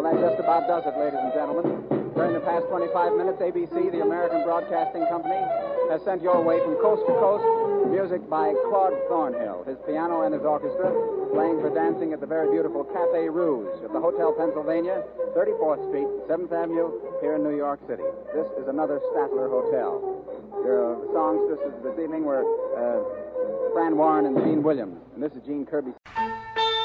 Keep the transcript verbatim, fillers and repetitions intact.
Well, that just about does it, ladies and gentlemen. During the past twenty-five minutes, A B C, the American Broadcasting Company, has sent your way from coast to coast music by Claude Thornhill, his piano and his orchestra, playing for dancing at the very beautiful Cafe Rouge of the Hotel Pennsylvania, thirty-fourth Street, seventh Avenue, here in New York City. This is another Statler Hotel. Your songs this, this evening were uh, Fran Warren and Gene Williams, and this is Gene Kirby.